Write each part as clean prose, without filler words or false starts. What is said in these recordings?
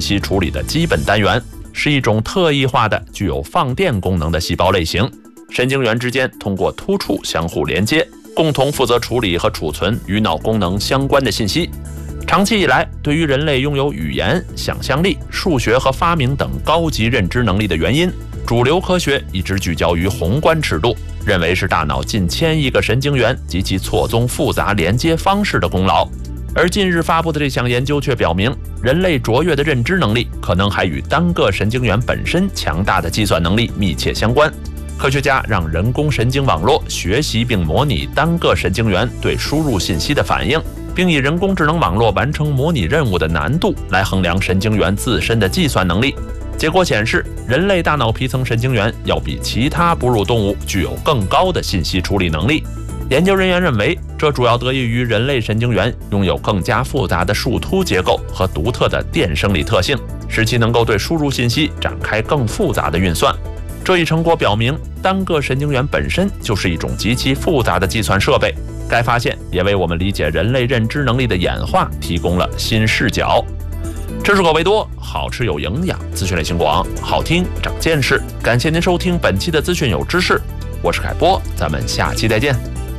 息处理的基本单元，是一种特异化的具有放电功能的细胞类型。神经元之间通过突触相互连接，共同负责处理和储存与脑功能相关的信息。长期以来，对于人类拥有语言、想象力、数学和发明等高级认知能力的原因，主流科学一直聚焦于宏观尺度，认为是大脑近1000亿个神经元及其错综复杂连接方式的功劳。而近日发布的这项研究却表明，人类卓越的认知能力可能还与单个神经元本身强大的计算能力密切相关。科学家让人工神经网络学习并模拟单个神经元对输入信息的反应，并以人工智能网络完成模拟任务的难度来衡量神经元自身的计算能力。结果显示，人类大脑皮层神经元要比其他哺乳动物具有更高的信息处理能力。研究人员认为，这主要得益于人类神经元拥有更加复杂的树突结构和独特的电生理特性，使其能够对输入信息展开更复杂的运算。这一成果表明，单个神经元本身就是一种极其复杂的计算设备。该发现也为我们理解人类认知能力的演化提供了新视角。知识口味多，好吃有营养，资讯类型广，好听长见识。感谢您收听本期的资讯有知识，我是凯波，咱们下期再见。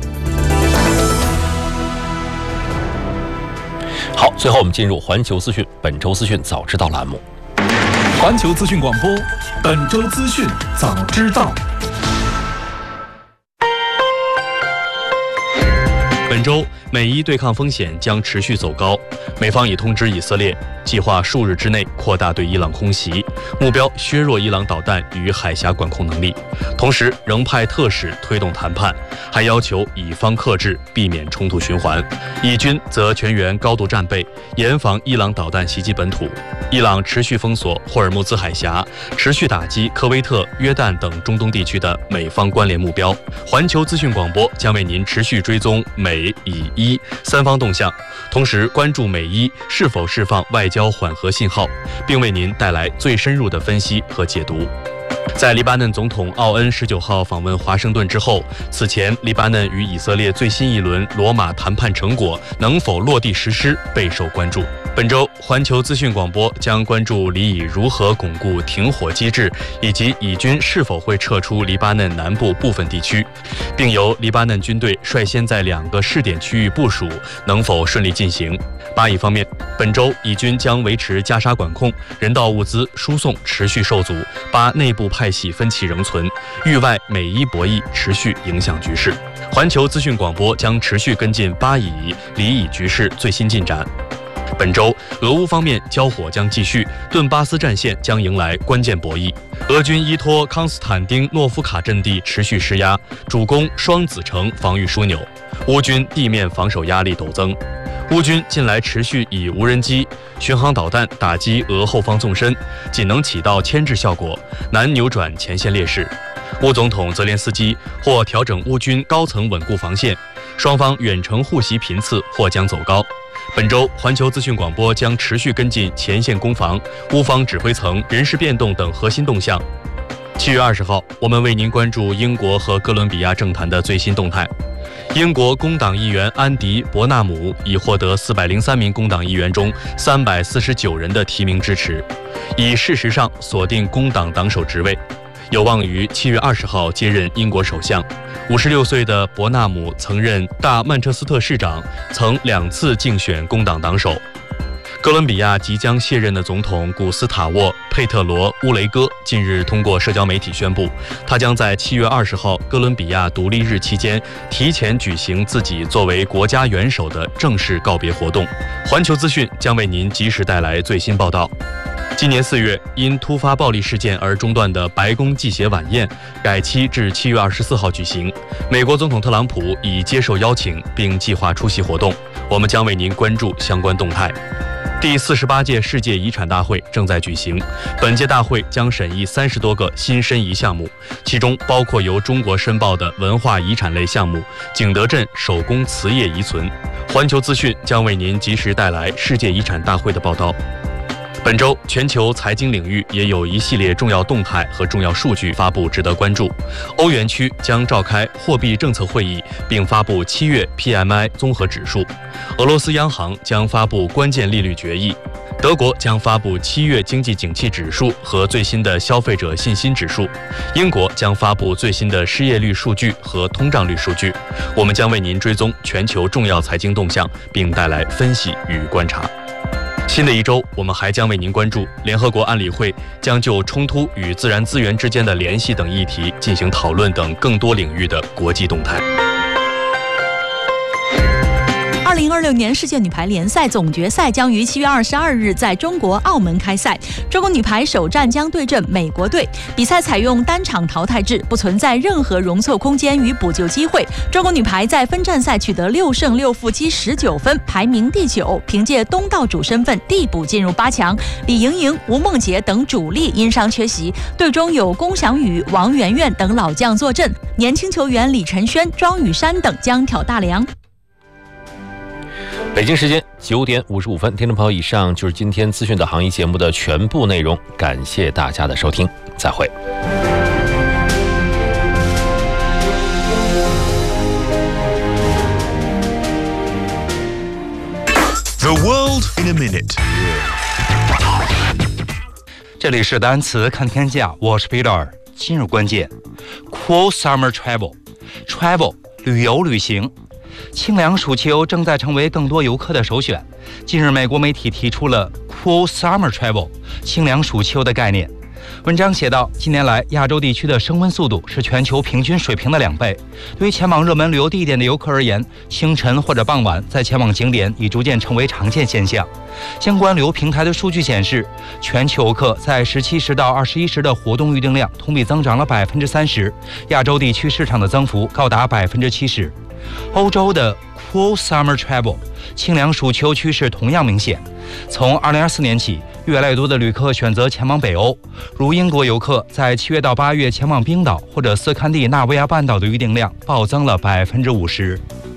好，最后我们进入环球资讯本周资讯早知道栏目。 环球资讯广播，本周资讯早知道。 本周，美伊对抗风险将持续走高。美方已通知以色列，计划数日之内扩大对伊朗空袭，目标削弱伊朗导弹与海峡管控能力。同时，仍派特使推动谈判，还要求以方克制，避免冲突循环。以军则全员高度战备，严防伊朗导弹袭击本土。伊朗持续封锁霍尔木兹海峡，持续打击科威特、约旦等中东地区的美方关联目标。环球资讯广播将为您持续追踪美、以、伊三方动向，同时关注美伊是否释放外交缓和信号，并为您带来最深入的分析和解读。在黎巴嫩总统奥恩19号访问华盛顿之后，此前黎巴嫩与以色列最新一轮罗马谈判成果能否落地实施备受关注。本周环球资讯广播将关注黎以如何巩固停火机制，以及以军是否会撤出黎巴嫩南部部分地区，并由黎巴嫩军队率先在2个试点区域部署能否顺利进行。巴以方面，本周以军将维持加沙管控，人道物资输送持续受阻，巴内部派系分歧仍存，域外美伊博弈持续影响局势。环球资讯广播将持续跟进巴以、黎以局势最新进展。本周，俄乌方面交火将继续，顿巴斯战线将迎来关键博弈。俄军依托康斯坦丁诺夫卡阵地持续施压，主攻双子城防御枢纽。乌军地面防守压力陡增。乌军近来持续以无人机、巡航导弹打击俄后方纵深，仅能起到牵制效果，难扭转前线劣势。乌总统泽连斯基或调整乌军高层稳固防线，双方远程互袭频次或将走高。本周，环球资讯广播将持续跟进前线攻防、乌方指挥层人事变动等核心动向。7月20号，我们为您关注英国和哥伦比亚政坛的最新动态。英国工党议员安迪·伯纳姆已获得403名工党议员中349人的提名支持，已事实上锁定工党党首职位，有望于7月20号接任英国首相。56岁的伯纳姆曾任大曼彻斯特市长，曾2次竞选工党党首。哥伦比亚即将卸任的总统古斯塔沃·佩特罗·乌雷戈近日通过社交媒体宣布，他将在7月20号哥伦比亚独立日期间提前举行自己作为国家元首的正式告别活动。环球资讯将为您及时带来最新报道。今年4月，因突发暴力事件而中断的白宫祭血晚宴改期至7月24号举行。美国总统特朗普已接受邀请并计划出席活动，我们将为您关注相关动态。第48届世界遗产大会正在举行，本届大会将审议30多个新申遗项目，其中包括由中国申报的文化遗产类项目景德镇手工瓷业遗存。环球资讯将为您及时带来世界遗产大会的报道。本周，全球财经领域也有一系列重要动态和重要数据发布，值得关注。欧元区将召开货币政策会议，并发布7月 PMI 综合指数。俄罗斯央行将发布关键利率决议。 德国将发布7月经济景气指数和最新的消费者信心指数，英国将发布最新的失业率数据和通胀率数据。我们将为您追踪全球重要财经动向，并带来分析与观察。新的一周，我们还将为您关注联合国安理会将就冲突与自然资源之间的联系等议题进行讨论等更多领域的国际动态。 2026年世界女排联赛总决赛将于7月22日在中国澳门开赛，中国女排首战将对阵美国队。比赛采用单场淘汰制，不存在任何容错空间与补救机会。中国女排在分站赛取得6胜6负积19分，排名第9，凭借东道主身份递补进入8强。李盈莹、吴梦洁等主力因伤缺席，队中有龚翔宇、王媛媛等老将坐镇，年轻球员李晨轩、庄宇珊等将挑大梁。 北京时间9点55分，听众朋友，以上就是今天资讯导航一节目的全部内容，感谢大家的收听，再会。 The world in a minute。 这里是单词看天下，我是 Peter。今日关键 ：Cool summer travel， 旅游旅行。清凉暑秋正在成为更多游客的首选。近日，美国媒体提出了 Cool summer travel 清凉暑秋的概念。文章写道，近年来亚洲地区的升温速度是全球平均水平的2倍。对于前往热门旅游地点的游客而言，清晨或者傍晚在前往景点已逐渐成为常见现象。相关旅游平台的数据显示，全球游客在17时到21时的活动预订量同比增长了30%，亚洲地区市场的增幅高达70%。欧洲的 Cool Summer Travel 清凉暑秋趋势同样明显。从2024年起，越来越多的旅客选择前往北欧，如英国游客在7月到8月前往冰岛或者斯堪的纳维亚半岛的预订量暴增了50%。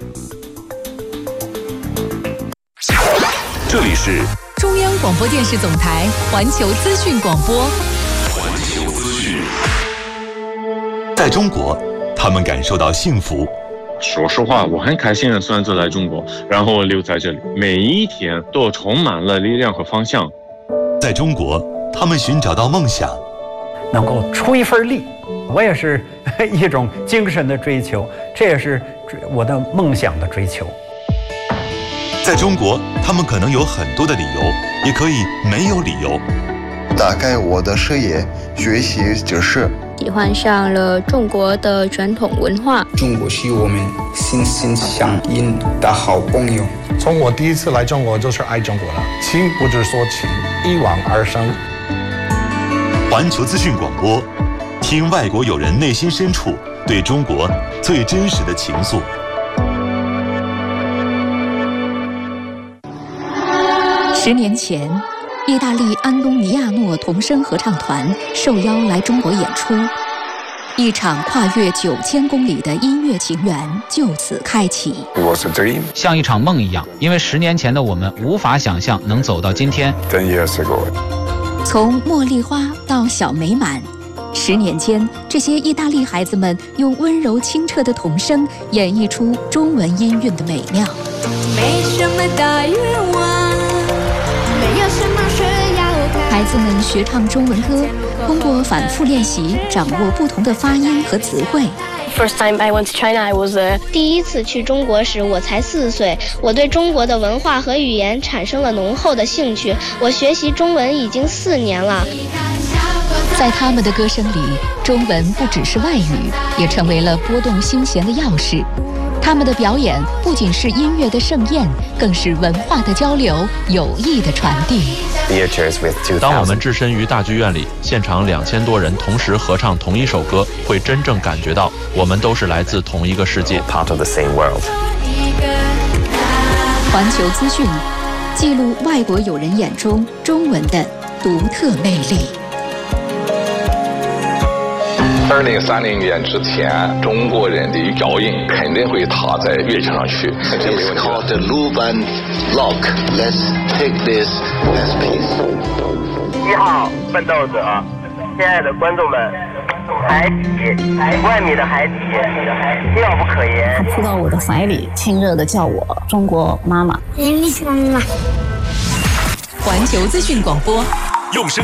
这里是中央广播电视总台环球资讯广播。 环球资讯。在中国，他们感受到幸福。 说实话，我很开心的选择来中国，然后留在这里，每一天都充满了力量和方向。 在中国，他们寻找到梦想， 能够出一份力，我也是一种精神的追求，这也是我的梦想的追求。 在中国，他们可能有很多的理由，也可以没有理由。 打开我的视野，学习知识。 喜欢上了中国的传统文化。 中国是我们心心相印的好朋友。 从我第一次来中国就是爱中国了，情不知所起，一往而生。 环球资讯广播，听外国友人内心深处对中国最真实的情愫。 10年前，意大利安东尼亚诺童声合唱团受邀来中国演出，一场跨越9000公里的音乐情缘就此开启。 像一场梦一样，因为10年前的我们无法想象能走到今天。 从茉莉花到小美满，10年间，这些意大利孩子们用温柔清澈的童声演绎出中文音韵的美妙。 没什么大愿望，没有什么需要看。 孩子们学唱中文歌，通过反复练习，掌握不同的发音和词汇。 First time I went to China, I was 第一次去中国时，我才4岁。我对中国的文化和语言产生了浓厚的兴趣。我学习中文已经4年了。 在他们的歌声里，中文不只是外语，也成为了拨动心弦的钥匙。他们的表演不仅是音乐的盛宴，更是文化的交流、友谊的传递。 当我们置身于大剧院里，现场2000多人同时合唱同一首歌，会真正感觉到我们都是来自同一个世界。 环球资讯，记录外国友人眼中中文的独特魅力。 2030年之前，中国人的脚印肯定会踏在月球上去。 It's called the Luban Lock. Let's take this as peace. 1号奋斗者，亲爱的观众们，海底5万米的海底，妙不可言。 他扑到我的怀里，亲热地叫我中国妈妈。 你是妈妈。 环球资讯广播， 用声